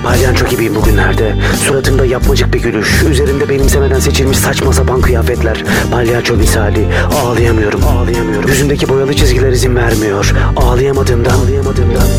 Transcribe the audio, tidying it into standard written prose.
Palyaço gibiyim bugünlerde. Suratımda yapmacık bir gülüş. Üzerimde benimsemeden seçilmiş saçma sapan kıyafetler. Palyaço misali. Ağlayamıyorum. Yüzümdeki boyalı çizgiler izin vermiyor. Ağlayamadığımdan